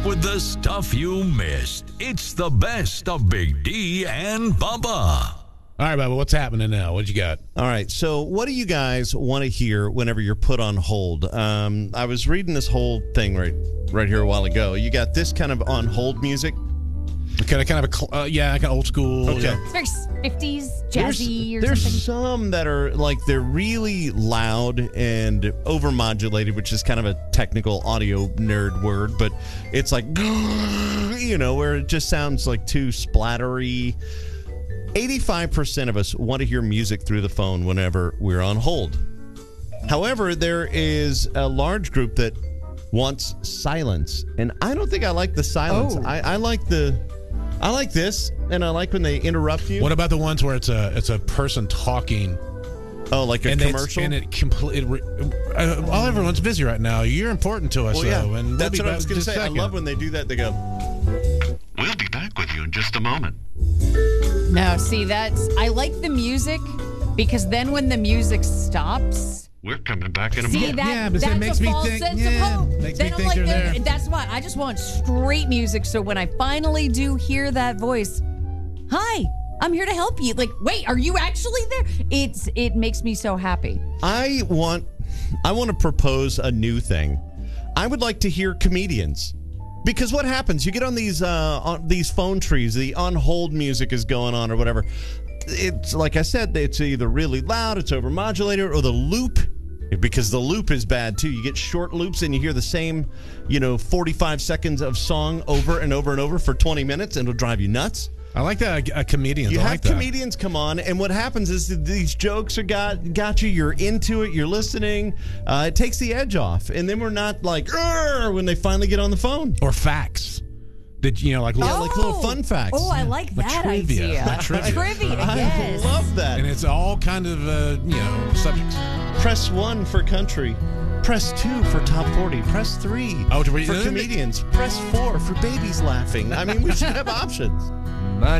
with the stuff you missed. It's the best of Big D and Bubba. All right, Bubba, what's happening now? What you got? All right, so what do you guys want to hear whenever you're put on hold? I was reading this whole thing right here a while ago. You got this kind of on hold music. Kind of old school. Okay. Yeah. It's very 50s, jazzy There's something. some that are like they're really loud and overmodulated, which is kind of a technical audio nerd word, but it's like, where it just sounds like too splattery. 85% of us want to hear music through the phone whenever we're on hold. However, there is a large group that wants silence, and I don't think I like the silence. Oh. I like this, and I like when they interrupt you. What about the ones where it's a person talking? Oh, like a commercial? Everyone's busy right now. You're important to us, Well, yeah, though. And that's we'll what I was going to say. I love when they do that. They go, We'll be back with you in just a moment. No, see, I like the music because then when the music stops, We're coming back in a see moment. that but that's it makes a me false think- sense yeah, of hope. makes Then me I'm think like, they're there. that's why I just want straight music. So when I finally do hear that voice, hi, I'm here to help you. Like, wait, are you actually there? It makes me so happy. I want to propose a new thing. I would like to hear comedians. Because what happens? You get on these phone trees, the on hold music is going on or whatever. It's like I said, it's either really loud, it's overmodulated, or the loop. Because the loop is bad too. You get short loops and you hear the same, 45 seconds of song over and over and over for 20 minutes, and it'll drive you nuts. I like that comedians. You I have like that. comedians come on, and what happens is that these jokes are got you. You're into it. You're listening. It takes the edge off, and then we're not like when they finally get on the phone. Or facts. Like little fun facts. Oh, I like that trivia. idea. Trivia. Yes. I love that. And it's all kind of subjects. Press 1 for country. Press 2 for top 40. Press 3 Oh, to read for comedians. Press 4 for babies laughing. I mean, we should have options.